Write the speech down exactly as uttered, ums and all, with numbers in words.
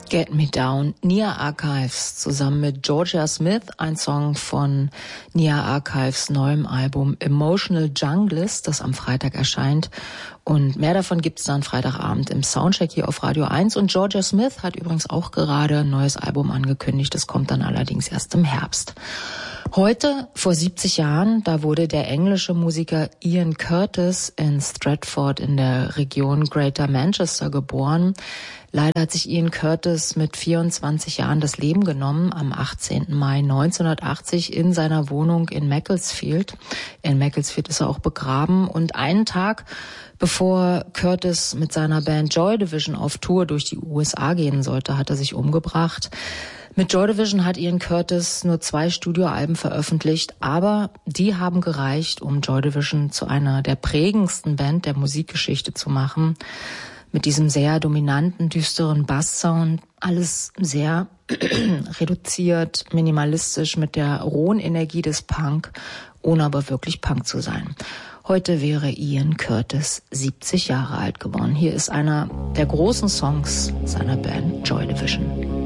Get Me Down, Nia Archives zusammen mit Georgia Smith, ein Song von Nia Archives neuem Album Emotional Junglist, das am Freitag erscheint. Und mehr davon gibt's dann Freitagabend im Soundcheck hier auf Radio eins. Und Georgia Smith hat übrigens auch gerade ein neues Album angekündigt, das kommt dann allerdings erst im Herbst. Heute, vor siebzig Jahren, da wurde der englische Musiker Ian Curtis in Stratford in der Region Greater Manchester geboren. Leider hat sich Ian Curtis mit vierundzwanzig Jahren das Leben genommen, am achtzehnten Mai neunzehnhundertachtzig in seiner Wohnung in Macclesfield. In Macclesfield ist er auch begraben und einen Tag bevor Curtis mit seiner Band Joy Division auf Tour durch die U S A gehen sollte, hat er sich umgebracht. Mit Joy Division hat Ian Curtis nur zwei Studioalben veröffentlicht, aber die haben gereicht, um Joy Division zu einer der prägendsten Band der Musikgeschichte zu machen. Mit diesem sehr dominanten, düsteren Basssound, alles sehr reduziert, minimalistisch, mit der rohen Energie des Punk, ohne aber wirklich Punk zu sein. Heute wäre Ian Curtis siebzig Jahre alt geworden. Hier ist einer der großen Songs seiner Band Joy Division.